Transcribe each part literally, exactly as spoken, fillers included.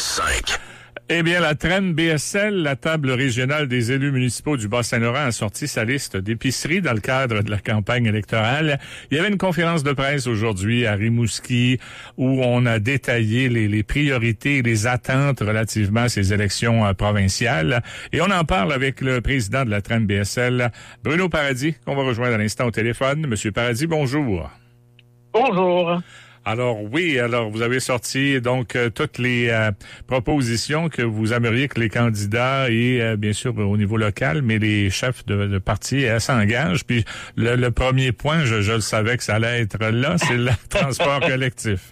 cinq. Eh bien, la T R E N B S L, la table régionale des élus municipaux du Bas-Saint-Laurent, a sorti sa liste d'épiceries dans le cadre de la campagne électorale. Il y avait une conférence de presse aujourd'hui à Rimouski où on a détaillé les, les priorités et les attentes relativement à ces élections euh, provinciales. Et on en parle avec le président de la T R E N B S L, Bruno Paradis, qu'on va rejoindre à l'instant au téléphone. Monsieur Paradis, bonjour. Bonjour. Alors oui, alors vous avez sorti donc euh, toutes les euh, propositions que vous aimeriez que les candidats et euh, bien sûr au niveau local, mais les chefs de, de parti euh, s'engagent. Puis le, le premier point, je, je le savais que ça allait être là, c'est le transport collectif.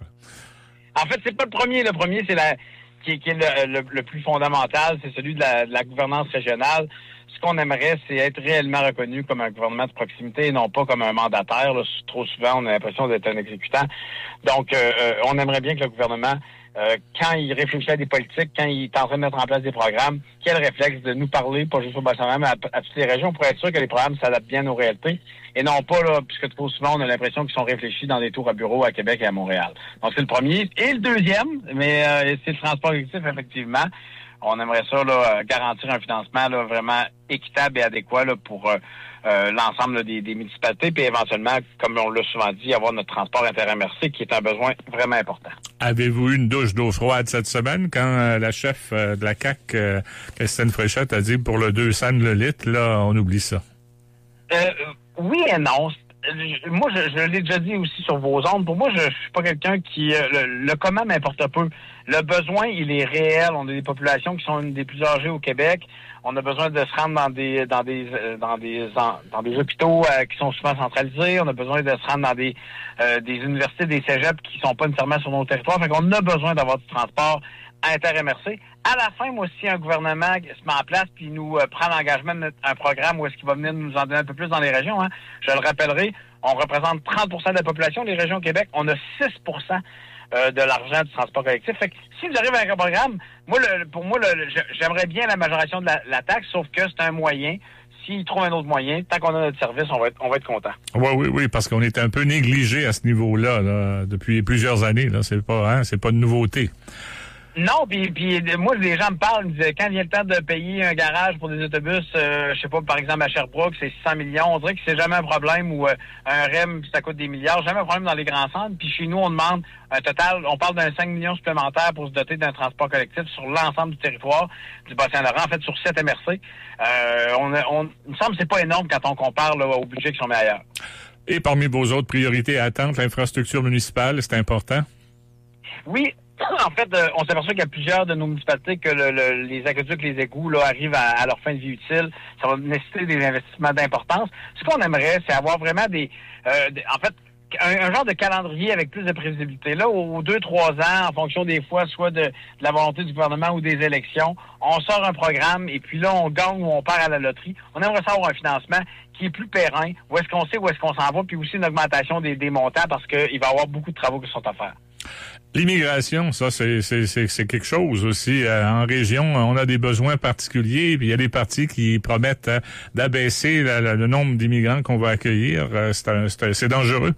En fait, c'est pas le premier. Le premier, c'est la qui, qui est le, le, le plus fondamental, c'est celui de la, de la gouvernance régionale. Ce qu'on aimerait, c'est être réellement reconnu comme un gouvernement de proximité et non pas comme un mandataire. Là. Trop souvent, on a l'impression d'être un exécutant. Donc, euh, euh, on aimerait bien que le gouvernement, euh, quand il réfléchit à des politiques, quand il est en train de mettre en place des programmes, qu'il ait le réflexe de nous parler, pas juste au Bas-Saint-Laurent, mais à, à toutes les régions, pour être sûr que les programmes s'adaptent bien aux réalités. Et non pas, là, puisque trop souvent, on a l'impression qu'ils sont réfléchis dans des tours à bureau à Québec et à Montréal. Donc, c'est le premier. Et le deuxième, mais euh, c'est le transport collectif, effectivement. On aimerait ça là, garantir un financement là, vraiment équitable et adéquat là, pour euh, euh, l'ensemble là, des, des municipalités, puis éventuellement, comme on l'a souvent dit, avoir notre transport inter-M R C qui est un besoin vraiment important. Avez-vous eu une douche d'eau froide cette semaine quand euh, la chef euh, de la C A Q, euh, Christine Fréchette, a dit pour le deux cents le litre, là, on oublie ça? Euh, oui et non. Moi, je, je l'ai déjà dit aussi sur vos ondes. Pour moi, je, je suis pas quelqu'un qui... Euh, le, le comment m'importe peu. Le besoin, il est réel. On a des populations qui sont une des plus âgées au Québec. On a besoin de se rendre dans des dans des euh, dans des dans, dans des hôpitaux euh, qui sont souvent centralisés. On a besoin de se rendre dans des euh, des universités, des cégeps qui sont pas nécessairement sur nos territoires. Fait qu'on a besoin d'avoir du transport inter-M R C. À la fin, moi, si un gouvernement se met en place puis nous euh, prend l'engagement de mettre un programme où est-ce qu'il va venir nous en donner un peu plus dans les régions, hein, je le rappellerai, on représente trente pour cent de la population. Les régions au Québec, on a six pour cent euh, de l'argent du transport collectif. Fait que si vous arrivez avec un programme, moi, le, pour moi, le, j'aimerais bien la majoration de la, la taxe, sauf que c'est un moyen. S'ils trouvent un autre moyen, tant qu'on a notre service, on va être, on va être content. Oui, oui, oui, parce qu'on est un peu négligé à ce niveau-là là, depuis plusieurs années. Là, c'est pas, hein, c'est pas de nouveauté. Non, puis puis moi, les gens me parlent, ils me disent, quand vient le temps de payer un garage pour des autobus, euh, je sais pas, par exemple à Sherbrooke, c'est six cents millions, on dirait que c'est jamais un problème, ou euh, un R E M, ça coûte des milliards, jamais un problème dans les grands centres, puis chez nous, on demande un total, on parle d'un cinq millions supplémentaires pour se doter d'un transport collectif sur l'ensemble du territoire du Bas-Saint-Laurent, en fait, sur sept M R C. Euh, on, on, il me semble que c'est pas énorme quand on compare là, aux budgets qui sont mis ailleurs. Et parmi vos autres priorités à attendre, l'infrastructure municipale, c'est important? Oui. En fait, euh, on s'aperçoit qu'il y a plusieurs de nos municipalités que le, le, les aqueducs, les égouts là, arrivent à, à leur fin de vie utile. Ça va nécessiter des investissements d'importance. Ce qu'on aimerait, c'est avoir vraiment des... Euh, des en fait, un, un genre de calendrier avec plus de prévisibilité. Là, aux deux, trois ans, en fonction des fois, soit de, de la volonté du gouvernement ou des élections, on sort un programme et puis là, on gagne ou on perd à la loterie. On aimerait savoir un financement qui est plus périn, où est-ce qu'on sait où est-ce qu'on s'en va, puis aussi une augmentation des, des montants parce qu'il va y avoir beaucoup de travaux qui sont à faire. L'immigration, ça, c'est, c'est, c'est, c'est quelque chose aussi. Euh, en région, on a des besoins particuliers, puis il y a des partis qui promettent euh, d'abaisser la, la, le nombre d'immigrants qu'on va accueillir. Euh, c'est, un, c'est, un, c'est dangereux.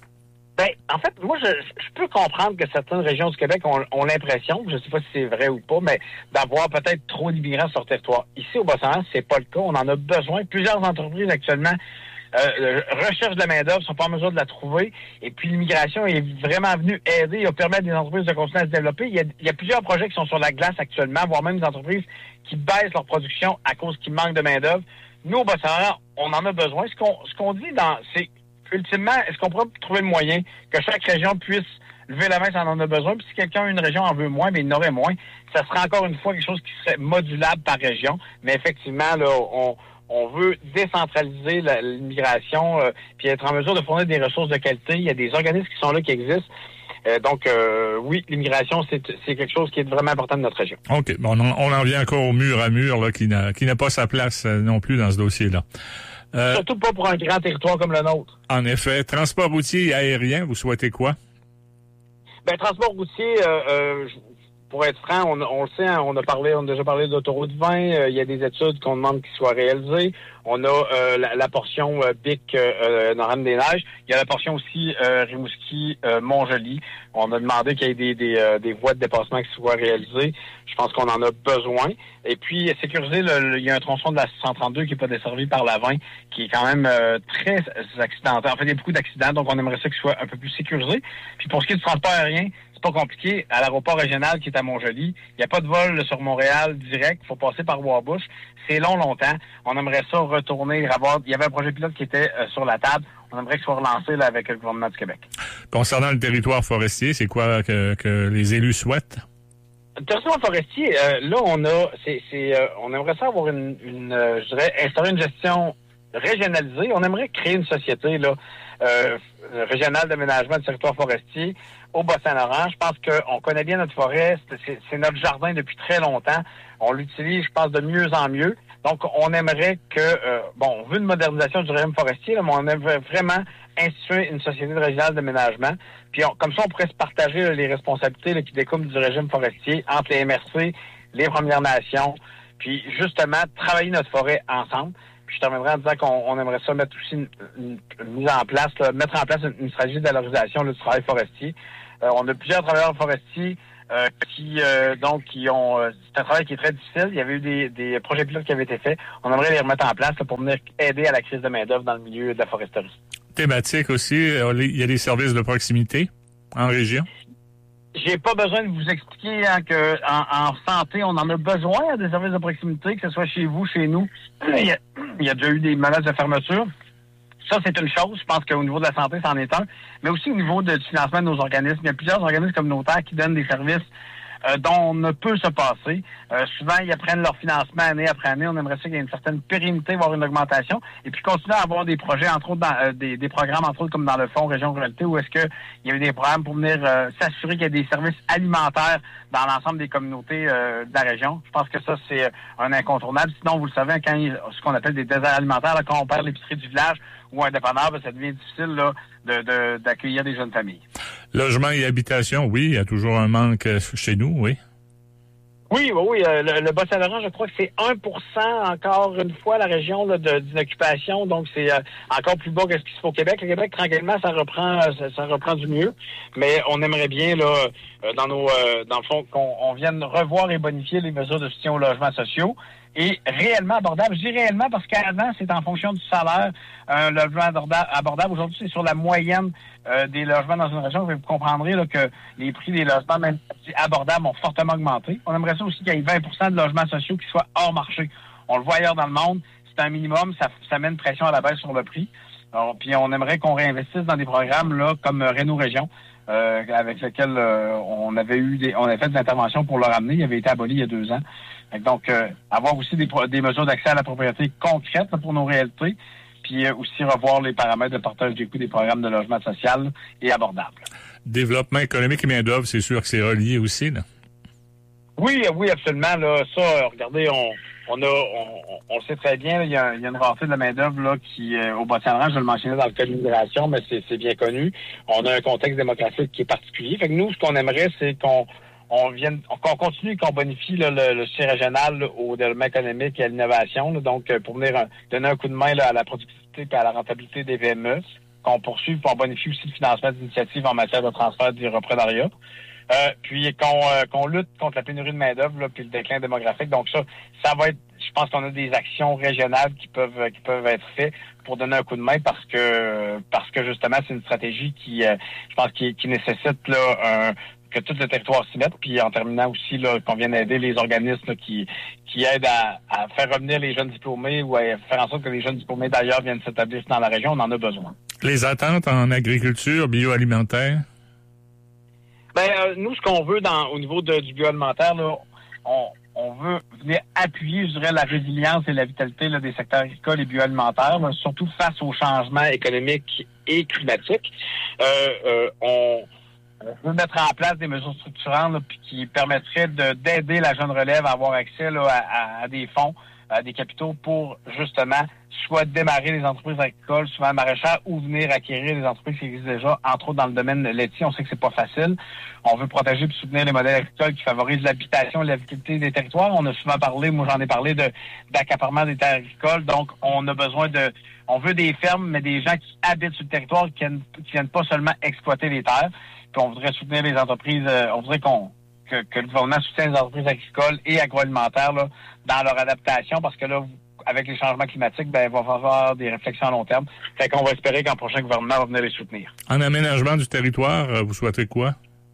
Ben, en fait, moi, je, je peux comprendre que certaines régions du Québec ont, ont l'impression, je ne sais pas si c'est vrai ou pas, mais d'avoir peut-être trop d'immigrants sur leur territoire. Ici, au Bas-Saint-Laurent, c'est pas le cas. On en a besoin. Plusieurs entreprises actuellement Euh, recherche de la main-d'œuvre, sont pas en mesure de la trouver. Et puis l'immigration est vraiment venue aider et permettre des entreprises de continuer à se développer. Il y, a, il y a plusieurs projets qui sont sur la glace actuellement, voire même des entreprises qui baissent leur production à cause qu'il manque de main-d'œuvre. Nous, au Bas-Saint-Laurent, on en a besoin. Ce qu'on, ce qu'on dit dans, c'est ultimement, est-ce qu'on pourrait trouver le moyen que chaque région puisse lever la main si on en a besoin, puis si quelqu'un, une région en veut moins, mais il en aurait moins, ça serait encore une fois quelque chose qui serait modulable par région. Mais effectivement, là, on On veut décentraliser la, l'immigration euh, puis être en mesure de fournir des ressources de qualité. Il y a des organismes qui sont là, qui existent. Euh, donc, euh, oui, l'immigration, c'est, c'est quelque chose qui est vraiment important de notre région. OK. Bon, on, on en vient encore au mur à mur là, qui, n'a, qui n'a pas sa place euh, non plus dans ce dossier-là. Euh, Surtout pas pour un grand territoire comme le nôtre. En effet. Transport routier et aérien, vous souhaitez quoi? Ben, transport routier, euh, euh, pour être franc, on, on le sait, hein, on a parlé, on a déjà parlé d'autoroute vingt. Euh, il y a des études qu'on demande qu'ils soient réalisées. On a euh, la, la portion euh, B I C euh, Nord-Des-Neiges. Il y a la portion aussi euh, Rimouski euh, Montjoli. On a demandé qu'il y ait des, des, euh, des voies de dépassement qui soient réalisées. Je pense qu'on en a besoin. Et puis sécuriser, le, le, il y a un tronçon de la cent trente-deux qui n'est pas desservi par la vingt, qui est quand même euh, très accidenté. En fait, il y a beaucoup d'accidents, donc on aimerait ça qu'il soit un peu plus sécurisé. Puis pour ce qui est du transport aérien, c'est pas compliqué. À l'aéroport régional qui est à Montjoli, il n'y a pas de vol sur Montréal direct. Il faut passer par Warbush. C'est long, longtemps. On aimerait ça retourner, avoir... Il y avait un projet pilote qui était euh, sur la table. On aimerait qu'il soit relancé là, avec le gouvernement du Québec. Concernant le territoire forestier, c'est quoi que, que les élus souhaitent? Le territoire forestier, euh, là, on a... c'est, c'est, euh, on aimerait ça avoir une... une euh, je dirais, instaurer une gestion régionalisée. On aimerait créer une société là euh, régionale d'aménagement du territoire forestier au Bas-Saint-Laurent. Je pense qu'on connaît bien notre forêt. C'est, c'est notre jardin depuis très longtemps. On l'utilise, je pense, de mieux en mieux. Donc, on aimerait que... Euh, bon, on veut une modernisation du régime forestier, là, mais on aimerait vraiment instituer une société régionale d'aménagement. Puis, on, comme ça, on pourrait se partager là, les responsabilités là, qui découlent du régime forestier entre les M R C, les Premières Nations, puis justement, travailler notre forêt ensemble. Puis je terminerai en disant qu'on on aimerait ça mettre aussi une, une, une mise en place, là, mettre en place une, une stratégie de valorisation là, du travail forestier. Euh, on a plusieurs travailleurs forestiers euh, qui euh, donc qui ont euh, c'est un travail qui est très difficile. Il y avait eu des, des projets pilotes qui avaient été faits. On aimerait les remettre en place là, pour venir aider à la crise de main-d'œuvre dans le milieu de la foresterie. Thématique aussi, il y a des services de proximité en région? J'ai pas besoin de vous expliquer hein, que en, en santé, on en a besoin hein, des services de proximité, que ce soit chez vous, chez nous. Il y a, il y a déjà eu des menaces de fermeture. Ça, c'est une chose. Je pense qu'au niveau de la santé, c'en est un. Mais aussi au niveau de, du financement de nos organismes. Il y a plusieurs organismes communautaires qui donnent des services euh, dont on ne peut se passer. Euh, souvent, ils apprennent leur financement année après année. On aimerait ça qu'il y ait une certaine pérennité, voire une augmentation. Et puis, continuer à avoir des projets, entre autres, dans, euh, des, des programmes, entre autres, comme dans le Fonds Région Ruralité, où est-ce qu'il y a eu des programmes pour venir euh, s'assurer qu'il y a des services alimentaires dans l'ensemble des communautés euh, de la région. Je pense que ça, c'est un incontournable. Sinon, vous le savez, quand il y a ce qu'on appelle des déserts alimentaires, là, quand on perd l'épicerie du village ou un dépanneur, ben, ça devient difficile là, de, de, d'accueillir des jeunes familles. Logement et habitation, oui, il y a toujours un manque chez nous, oui. Oui, oui, oui. Euh, le, le Bas-Saint-Laurent, je crois que c'est un pour cent encore une fois la région là, de, d'inoccupation. Donc, c'est euh, encore plus bas que ce qui se fait au Québec. Le Québec, tranquillement, ça reprend ça, ça reprend du mieux. Mais on aimerait bien, là, euh, dans nos euh, dans le fond, qu'on on vienne revoir et bonifier les mesures de soutien aux logements sociaux. Et réellement abordable. Je dis réellement parce qu'avant, c'est en fonction du salaire, un logement abordable. Aujourd'hui, c'est sur la moyenne euh, des logements dans une région. Vous comprendrez là, que les prix des logements, même abordables, ont fortement augmenté. On aimerait ça aussi qu'il y ait vingt pour cent de logements sociaux qui soient hors marché. On le voit ailleurs dans le monde. C'est un minimum. Ça, ça met une pression à la baisse sur le prix. Alors, puis on aimerait qu'on réinvestisse dans des programmes là comme euh, Réno Région, euh, avec lequel euh, on avait eu des, on avait fait des interventions pour le ramener. Il avait été aboli il y a deux ans. Donc, euh, avoir aussi des, des mesures d'accès à la propriété concrètes là, pour nos réalités, puis euh, aussi revoir les paramètres de partage du coût des programmes de logement social et abordables. Développement économique et main-d'œuvre, c'est sûr que c'est relié aussi, là. Oui, oui, absolument. Là, ça, regardez, on, on a, on, on le sait très bien. Là, il y a, il y a une rareté de la main-d'œuvre là qui, euh, au Bas-Saint-Laurent, je le mentionnais dans le cas de l'immigration, mais c'est, c'est bien connu. On a un contexte démographique qui est particulier. Fait que nous, ce qu'on aimerait, c'est qu'on on vienne, qu'on continue et qu'on bonifie là, le, le soutien régional là, au développement économique et à l'innovation. Là, donc, pour venir un, donner un coup de main là, à la productivité et à la rentabilité des V M E, qu'on poursuive, qu'on bonifie aussi le financement d'initiatives en matière de transfert du reprenariat. Euh, puis qu'on euh, qu'on lutte contre la pénurie de main-d'œuvre là, puis le déclin démographique. Donc ça, ça va être, je pense qu'on a des actions régionales qui peuvent qui peuvent être faites pour donner un coup de main parce que parce que justement c'est une stratégie qui, euh, je pense, qui, qui nécessite là un que tout le territoire s'y mette, puis en terminant aussi là qu'on vienne aider les organismes là, qui qui aident à, à faire revenir les jeunes diplômés ou à faire en sorte que les jeunes diplômés d'ailleurs viennent s'établir dans la région. On en a besoin. Les attentes en agriculture bioalimentaire? Ben euh, nous, ce qu'on veut dans au niveau de, du bioalimentaire, là, on, on veut venir appuyer, je dirais, la résilience et la vitalité là, des secteurs agricoles et bioalimentaires, là, surtout face aux changements économiques et climatiques. Euh, euh, on On veut mettre en place des mesures structurantes là, puis qui permettraient de, d'aider la jeune relève à avoir accès là, à, à, à des fonds euh, des capitaux pour justement soit démarrer les entreprises agricoles, souvent maraîchères, ou venir acquérir les entreprises qui existent déjà, entre autres dans le domaine laitier. On sait que c'est pas facile. On veut protéger et soutenir les modèles agricoles qui favorisent l'habitation et la vitalité des territoires. On a souvent parlé, moi j'en ai parlé, de d'accaparement des terres agricoles. Donc, on a besoin de... On veut des fermes, mais des gens qui habitent sur le territoire, qui viennent, qui viennent pas seulement exploiter les terres. Puis on voudrait soutenir les entreprises, euh, on voudrait qu'on que, que le gouvernement soutienne les entreprises agricoles et agroalimentaires là, dans leur adaptation, parce que là, avec les changements climatiques, ben, il va falloir des réflexions à long terme. Fait qu'on va espérer qu'un prochain gouvernement va venir les soutenir. En aménagement du territoire, vous souhaitez quoi?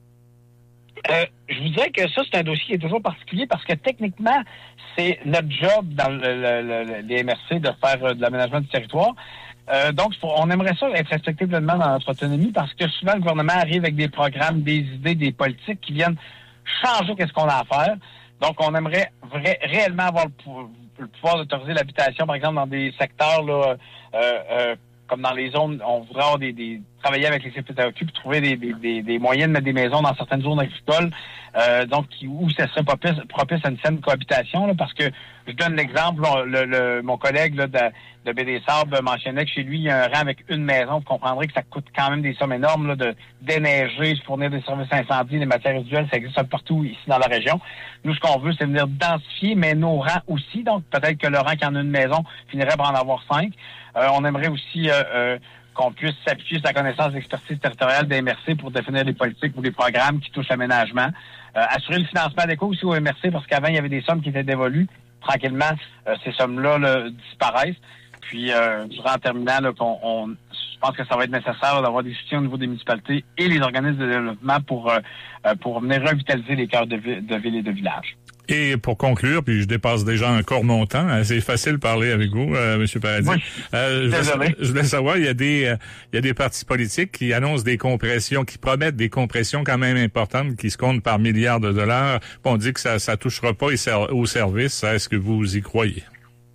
Euh, je vous dirais que ça, c'est un dossier qui est toujours particulier parce que techniquement, c'est notre job dans le, le, le, les M R C de faire euh, de l'aménagement du territoire. Euh, donc, on aimerait ça être respecté pleinement dans notre autonomie parce que souvent, le gouvernement arrive avec des programmes, des idées, des politiques qui viennent changer qu'est-ce qu'on a à faire. Donc, on aimerait vrai, réellement avoir le, pou- le pouvoir d'autoriser l'habitation, par exemple, dans des secteurs là, euh, euh, comme dans les zones, on voudrait avoir des, des travailler avec les C P T A Q pour trouver des, des, des, des moyens de mettre des maisons dans certaines zones agricoles, euh, donc qui, où ça serait propice, propice à une saine cohabitation, là, parce que je donne l'exemple, là, le, le, mon collègue là, de, de B D Sables mentionnait que chez lui, il y a un rang avec une maison. Vous comprendrez que ça coûte quand même des sommes énormes là, de déneiger, fournir des services incendies, des matières résiduelles, ça existe partout ici dans la région. Nous, ce qu'on veut, c'est venir densifier, mais nos rangs aussi. Donc, peut-être que le rang qui en a une maison finirait par en avoir cinq. Euh, on aimerait aussi euh, euh, qu'on puisse s'appuyer sur la connaissance d'expertise territoriale des M R C pour définir des politiques ou des programmes qui touchent l'aménagement. Euh, assurer le financement adéquat aussi aux M R C, parce qu'avant, il y avait des sommes qui étaient dévolues. Tranquillement, euh, ces sommes-là là, disparaissent. Puis, euh, je dirais en terminant, là, qu'on, on, je pense que ça va être nécessaire là, d'avoir des soutiens au niveau des municipalités et les organismes de développement pour euh, pour venir revitaliser les cœurs de, de villes et de villages. Et pour conclure, puis je dépasse déjà encore mon temps, hein, c'est facile de parler avec vous, euh, M. Paradis. Oui, euh, je, voulais, je voulais savoir, il y a des euh, il y a des partis politiques qui annoncent des compressions, qui promettent des compressions quand même importantes, qui se comptent par milliards de dollars. On dit que ça ça touchera pas au service. Est-ce que vous y croyez?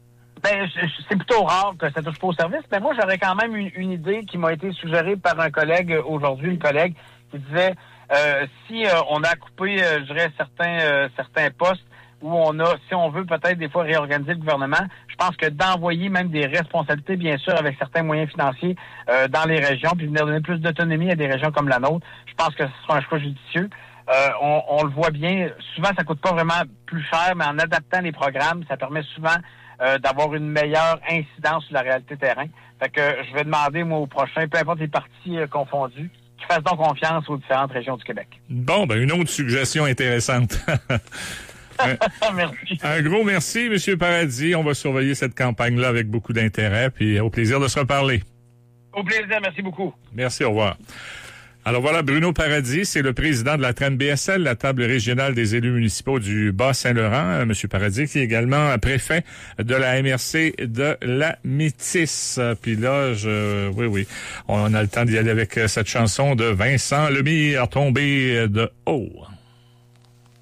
Ben, c'est plutôt rare que ça touche pas au service, mais moi, j'aurais quand même une, une idée qui m'a été suggérée par un collègue aujourd'hui, une collègue qui disait euh, si euh, on a coupé, euh, je dirais, certains euh, certains postes où on a, si on veut peut-être des fois réorganiser le gouvernement, je pense que d'envoyer même des responsabilités, bien sûr, avec certains moyens financiers euh, dans les régions, puis venir donner plus d'autonomie à des régions comme la nôtre, je pense que ce sera un choix judicieux. Euh, on, on le voit bien, souvent ça coûte pas vraiment plus cher, mais en adaptant les programmes, ça permet souvent euh, d'avoir une meilleure incidence sur la réalité terrain. Fait que je vais demander, moi, au prochain, peu importe les partis euh, confondus, qu'ils fassent donc confiance aux différentes régions du Québec. Bon, ben une autre suggestion intéressante. Merci. Un gros merci, M. Paradis. On va surveiller cette campagne-là avec beaucoup d'intérêt, puis au plaisir de se reparler. Au plaisir, merci beaucoup. Merci, au revoir. Alors voilà, Bruno Paradis, c'est le président de la T R E N B S L, la table régionale des élus municipaux du Bas-Saint-Laurent. Monsieur Paradis, qui est également préfet de la M R C de la Métis. Puis là, je, oui, oui, on a le temps d'y aller avec cette chanson de Vincent Lemire, Tombé de haut.